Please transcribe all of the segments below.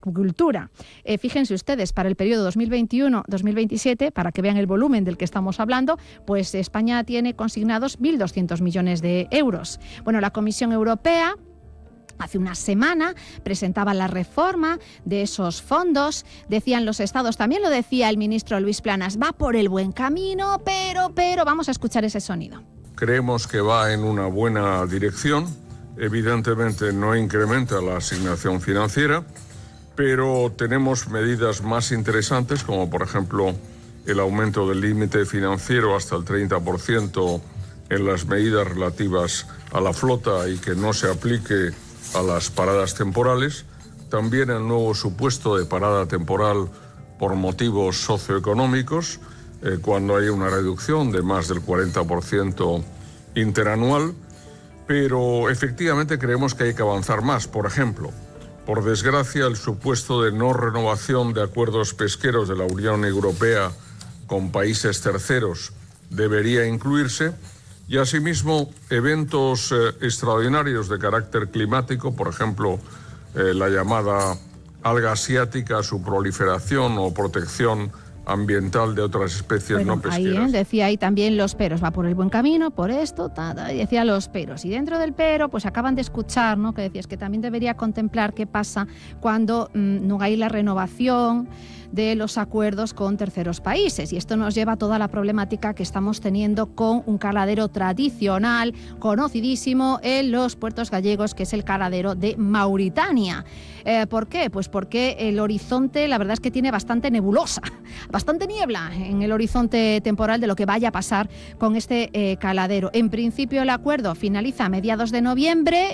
agricultura. Fíjense ustedes, para el periodo 2021-2027, para que vean el volumen del que estamos hablando, pues España tiene consignados 1.200 millones de euros. Bueno, la Comisión Europea hace una semana presentaba la reforma de esos fondos. Decían los estados, también lo decía el ministro Luis Planas, va por el buen camino, pero vamos a escuchar ese sonido. Creemos que va en una buena dirección. Evidentemente no incrementa la asignación financiera, pero tenemos medidas más interesantes, como por ejemplo el aumento del límite financiero hasta el 30% en las medidas relativas a la flota y que no se aplique a las paradas temporales. También el nuevo supuesto de parada temporal por motivos socioeconómicos, cuando hay una reducción de más del 40% interanual. Pero efectivamente creemos que hay que avanzar más. Por ejemplo, por desgracia, el supuesto de no renovación de acuerdos pesqueros de la Unión Europea con países terceros debería incluirse. Y asimismo, eventos extraordinarios de carácter climático, por ejemplo, la llamada alga asiática, su proliferación o protección ambiental de otras especies no pesqueras. Ahí, decía ahí también los peros, va por el buen camino, por esto, y decía los peros. Y dentro del pero, pues acaban de escuchar, ¿no?, que decías que también debería contemplar qué pasa cuando no hay la renovación de los acuerdos con terceros países. Y esto nos lleva a toda la problemática que estamos teniendo con un caladero tradicional, conocidísimo en los puertos gallegos, que es el caladero de Mauritania. ¿Por qué? Pues porque el horizonte, la verdad es que tiene bastante nebulosa, bastante niebla en el horizonte temporal de lo que vaya a pasar con este caladero. En principio el acuerdo finaliza a mediados de noviembre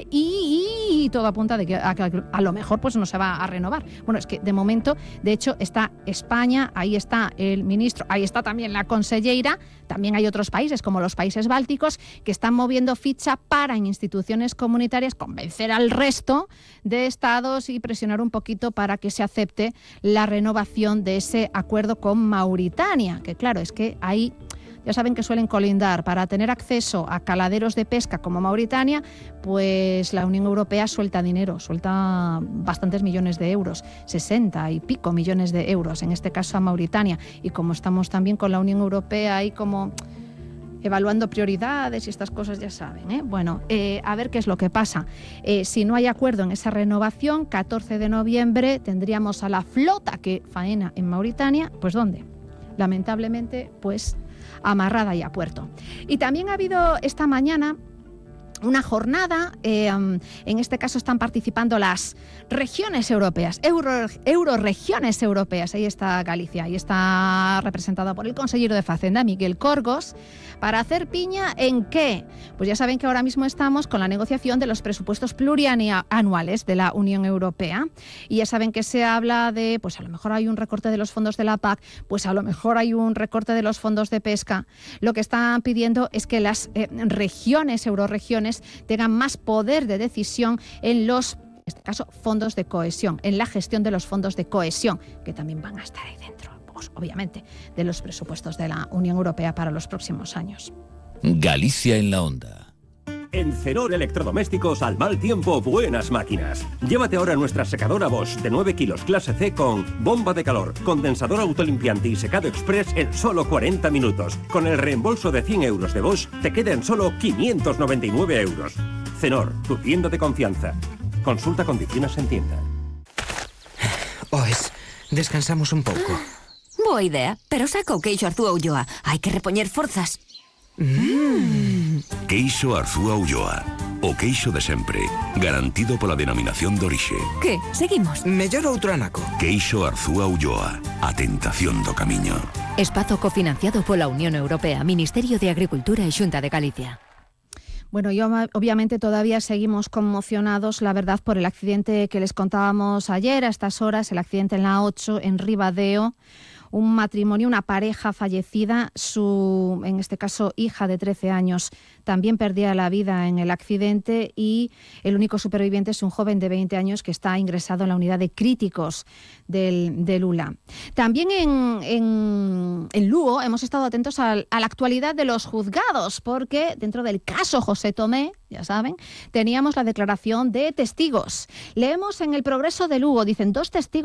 y todo apunta de que a lo mejor pues no se va a renovar. Bueno, es que de momento, de hecho, está España, ahí está el ministro, ahí está también la consellera, también hay otros países como los países bálticos que están moviendo ficha para en instituciones comunitarias convencer al resto de estados y presionar un poquito para que se acepte la renovación de ese acuerdo con Mauritania, que claro, es que ahí ya saben que suelen colindar. Para tener acceso a caladeros de pesca como Mauritania, pues la Unión Europea suelta dinero, suelta bastantes millones de euros, 60 y pico millones de euros, en este caso a Mauritania. Y como estamos también con la Unión Europea ahí como evaluando prioridades y estas cosas, ya saben, ¿eh? Bueno, a ver qué es lo que pasa. Si no hay acuerdo en esa renovación, 14 de noviembre tendríamos a la flota que faena en Mauritania, pues ¿dónde? Lamentablemente, pues amarrada y a puerto. Y también ha habido esta mañana una jornada, en este caso están participando las regiones europeas, euroregiones europeas. Ahí está Galicia, ahí está representada por el consejero de Facenda, Miguel Corgos, para hacer piña ¿en qué? Pues ya saben que ahora mismo estamos con la negociación de los presupuestos plurianuales de la Unión Europea y ya saben que se habla de, pues a lo mejor hay un recorte de los fondos de la PAC, pues a lo mejor hay un recorte de los fondos de pesca. Lo que están pidiendo es que las euroregiones tengan más poder de decisión en los, en este caso, fondos de cohesión, en la gestión de los fondos de cohesión, que también van a estar ahí dentro, pues, obviamente, de los presupuestos de la Unión Europea para los próximos años. Galicia en la onda. En Cenor Electrodomésticos, al mal tiempo, buenas máquinas. Llévate ahora nuestra secadora Bosch de 9 kilos clase C con bomba de calor, condensador autolimpiante y secado express en solo 40 minutos. Con el reembolso de 100 euros de Bosch, te queda en solo 599 euros. Cenor, tu tienda de confianza. Consulta condiciones en tienda. Pues, descansamos un pouco. Boa idea, pero saca o queixo Arzúa Ulloa. Hai que repoñer forzas. Queixo Arzúa Ulloa. O queixo de sempre, garantido pola denominación de orixe. Que? Seguimos? Mellor outro anaco. Queixo Arzúa Ulloa. A tentación do camiño. Espazo cofinanciado pola Unión Europea, Ministerio de Agricultura e Xunta de Galicia. Bueno, obviamente todavía seguimos conmocionados, la verdad, por el accidente que les contábamos ayer a estas horas, el accidente en la 8 en Ribadeo. Un matrimonio, una pareja fallecida, su, en este caso, hija de 13 años, también perdía la vida en el accidente y el único superviviente es un joven de 20 años que está ingresado en la unidad de críticos del ULA. También en Lugo hemos estado atentos a la actualidad de los juzgados, porque dentro del caso José Tomé, ya saben, teníamos la declaración de testigos. Leemos en El Progreso de Lugo, dicen 2 testigos